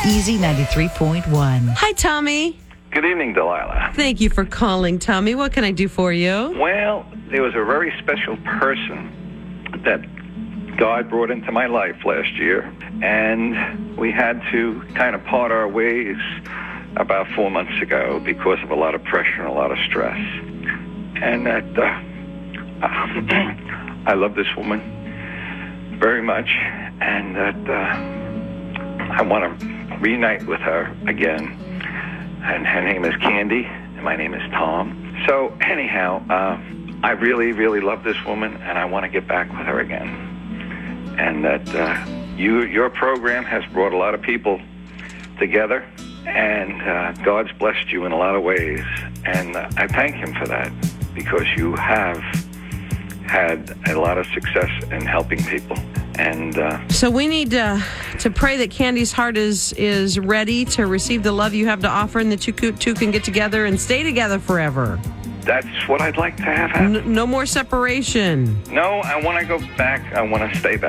Easy 93.1. Hi, Tommy. Good evening, Delilah. Thank you for calling, Tommy. What can I do for you? Well, there was a very special person that God brought into my life last year, and we had to kind of part our ways about 4 months ago because of a lot of pressure and a lot of stress. And that I love this woman very much, and that I want to reunite with her again. And her name is Candy, and my name is Tom. So anyhow, I really, really love this woman, and I want to get back with her again. And that your program has brought a lot of people together, and God's blessed you in a lot of ways. And I thank Him for that, because you have had a lot of success in helping people. And so we need to pray that Candy's heart is ready to receive the love you have to offer, and that you two can get together and stay together forever. That's what I'd like to have happen. No more separation. No, I want to go back. I want to stay back.